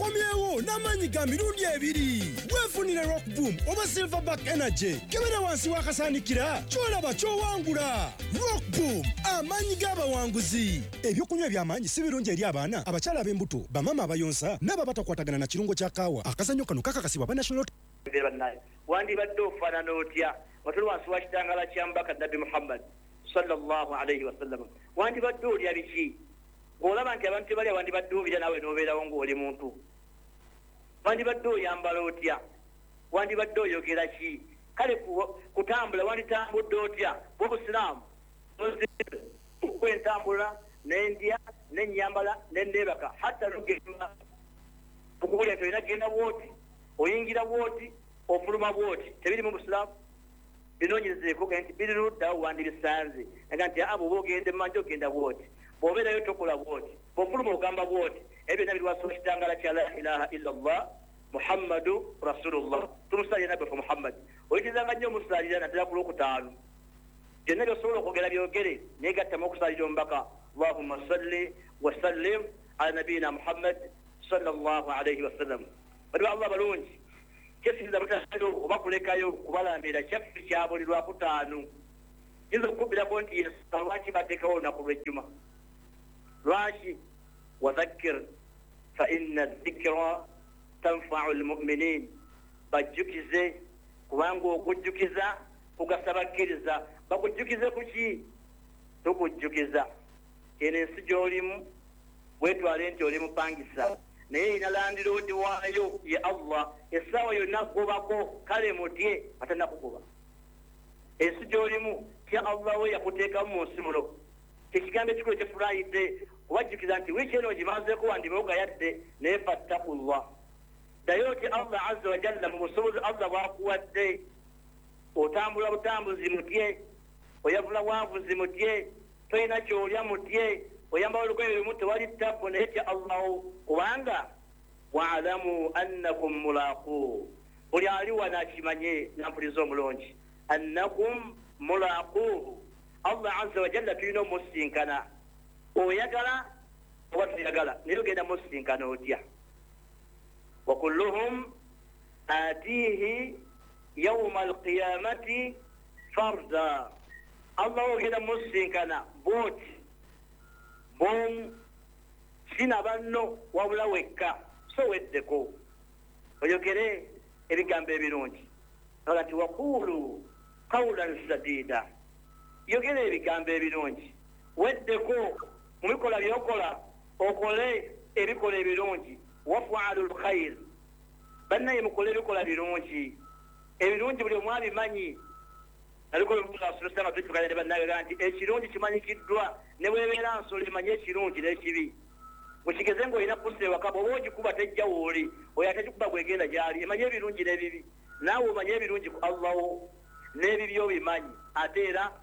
akomyewo n'amaanyi ga mirundi ebiri. Weefunire Rock Boom oba Silverback Energy. Kebera wansi w'akasaanikira ky'olaba ky'owangula. Rock Boom, amaanyi g'abawanguzi. Ebyokunywa eby'amaanyi si birungi eri abaana, abakyala ab'embuto, bamama abayonsa n'ababatakwatagana na kirungo kya kaawa. Akazannyo kano kakakasibwa ba National wandibadde ofaanana otya nga tuli wansi wa kitangala kya mbaka Nabbi Muhammad sallallahu alayhi wa sallam. Wandibadde olya biki? Olaba nti abantu tebalya wandibadde obirya naawe n'obeerawo ng'oli muntu. Wandibadde oyambala otya? Wandibadde oyogera ki? Kale kutambula wanditambudde otya? Bw'obusiraamu kwentambula n'endya n'ennyambala n'enneebaka hatta lugema okuwulira nti olina genda bwoti oyingira bwoti ofuluma bwoti tebiri mu busiraamu. Binoonyezeeko nti biri ludda wandibisanze aga nti abo bogende manje ogenda bwoti bw'obeerayo tokola bwoti bw'ofuluma ogamba bwoti ebyo byonna biri wansi w'ekitangala kya la ilaha illallah Muhammadu Rasulullah. Tumusalira nabbi waffe Muhammad. Oyitirizanga nnyo omusalira naddala ku Lwokutaano. Byonna by'osobola okwogera byogere neegattamu okusalira omubaka. Allahumma salli wa sallim ala nabiyina Muhammad sallallahu alayhi wa sallam. Bali ba Allah balungi. Kyesiriza butasiro oba kulekayo kubalambira kyaffe kya buli Lwakutaano. Yinza okukubirako nti lwaki bateekawo olunaku lw'ejjuma. Lwaki wadhakkir fa inna dhikra tanfa'u almu'minin. Bajjukize kubanga okujjukiza kugasa bakkiriza. Bakujjukize kuki? Tukujjukiza eno ensi gy'olimu weetwale nti oli mupangisa naye ina landiroodi waayo ye Allah essaawa yonna kugobako kale mutye atanakugoba. Ensi gy'olimu tya Allah we yakuteekamu mu nsi muno. Ekigambo ekikulu kyefulaayidde kubajjukiza nti wiiki eno gimazeeko wandibewuga yadde naye fattakullah. Ddayo oti Allah azza wa jalla mu busobozi Allah bwakuwadde. Otambula butambuzi mutye, oyavula bwavuzi mutye, toyina kyolya mutye, oyamba olugoye lumu tewali ttabu naye tya Allahu kubanga waalamu annakum mulaqu. Buli ali wano akimanye nampuliza omulungi annakum mulaquhu. Allah azza wa jalla tulina omusinkana. Oyagala oba tuyagala naye ogenda musinkana otya. Wa kulluhum atihi yawma alqiyamati farda. Allah ogenda musinkana bwoti bom sina banno wabula wekka so weddeko oyogere ebigambo ebirungi oga nti waqulu qawlan sadida. Yogere ebigambo ebirungi weddeko mu bikola byokola okole ebikola ebirungi. Waf'alu lkhayr bannaye mukole ebikola birungi. Ebirungi buli omu abimanyi. Naliko Rasulullah tutukanye bannaye nti ekirungi kimanyikiddwa ne bwebeera nsolo emanye ekirungi n'ekibi. Mukigeze ng'olina kussa ewaka bw'oba ogikuba tejja wooli oyo ategikuba gwegenda gy'ali emanye ebirungi n'ebibi. Naawe omanye ebirungi ku Allah wo n'ebibi obimanyi ate era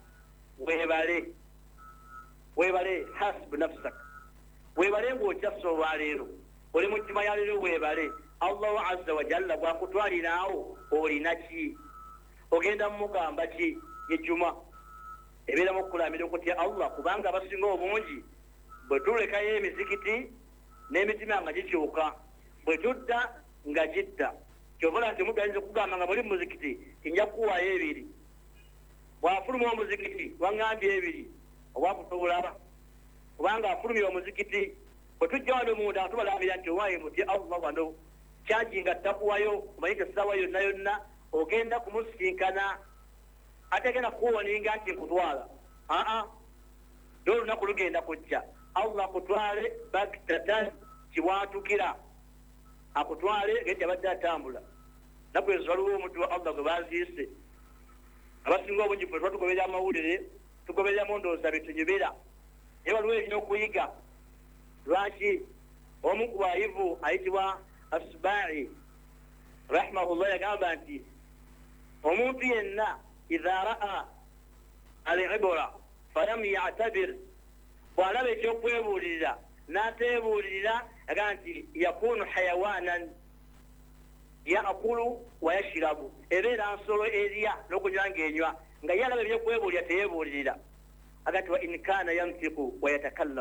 weebale hasbu nafsak. Weebale ng'okyassa olwaleero oli mu ttima ya leero weebale. Allah azza wa jalla bw'akutwaliraawo olina ki? Ogenda mugamba ki? Ejjuma ebeeramu okukulamira okutya Allah kubanga abasinga obungi bwe tulekayo emizikiti n'emitima nga gikyuka bwe tudda nga gidda. Kyovula nti omuntu ayinza okugamba nga muli muzikiti tinja kukuwaayo ebiri. Bw'afuluma omuzikiti waŋŋambye ebiri oba kutobulaba kubanga afulumye omuzikiti bwe tujja wano munda nga tubalambira nti owaaye mutye Allah wano kyangi nga takuwayo omanyike essaawa yonna yonna ogenda kumusinkana ate genda kuwoninga nti nkutwala. N'olunaku lugenda kujja Allah akutwale baktatan kiwatukira akutwale genti abadde atambula. Naku ezo waliwo omuntu wa Allah gwe baziise. Abasinga obungi ffe tuba tugoberera amawulire tugobereramu ndowooza bitunyubira naye waliwo ebina okuyiga. Lwaki omu ku bayivu ayitibwa Asba'i rahimahullah yagamba nti omuntu yenna idha ra'a al-ibra falam ya'tabir bw'alaba ekyokwebuulirira n'ateebuulirira yagamba nti yakunu hayawanan yaakulu wa yashirabu. Ebeera nsolo erya n'okunywa ng'enywa nga ye alaba ebyokwebuulira teyeebuulirira. Agati wa in kaana yantiqu wa yatakallamu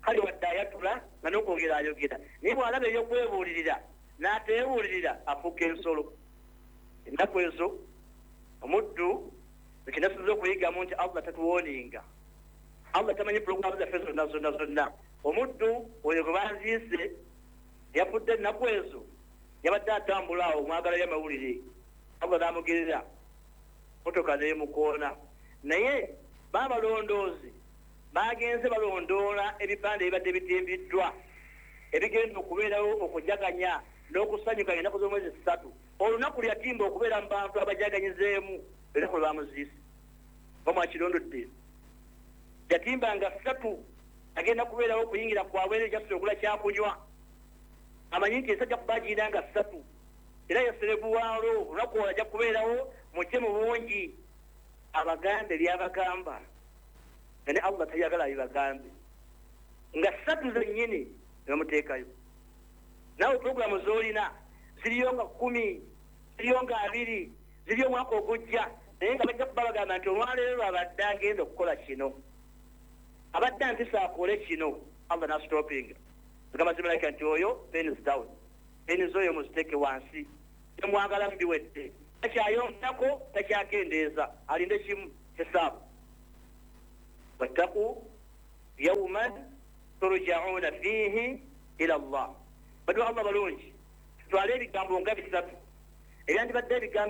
kale wadde ayatula nga n'okwogera ayogera naye bw'alaba ey'okwebuulirira n'ateebuulirira afuuka ensolo. Ennaku ezo omuddu ekinasiza okuyigamu nti Allah tatuwooninga, Allah tamanyi pulogulaamu zaffe zonna. Omuddu oyo gwe banziise yafudde ennaku ezo yabadde atambula awo mwagala y'amawulire, Allah n'amugerera motoka n'emukoona, naye baabalondoozi bagenze balondoola ebipande ebibadde bitimbiddwa ebigenda okubeerawo okujaganya n'okusanyukanya ennaku z'omwezi 3. Olunaku lyatimba okubeera mu bantu abajaganyizeemu olunaku lwe bamuziise bamwakirondodde yatimba nga 3 agenda kubeerawo okuyingira kwabwere ekyasula okula kyakunywa amanyi nti esajja kubagira nga 3 era yeserebuwaalo olunaku olwo ajja kubeerawo mukyemu bungi. Abagambe byabagamba naye Allah tayagala bibagambe nga 3 zennyini nebamuteekayo. Naawe puroguramu z'olina ziriyo nga 10, ziriyo nga 20, ziriyo omwaka ogujja, naye nga bajja kuba bagamba nti olwaleero lwabadde agenda okukola kino, abadde antisa akole kino, Allah n'asitopinga agamba zimalaika nti oyo pens down, pens oyo muziteeke wansi, temwagala mubiwedde, takyayonako takyakendeeza, alinde kimu hisaabu. wattaqu yawman turja'una fihi ila Allah. Badu Allah balungi tutwale ebigambo nga 3 ebyandibadde ebigambo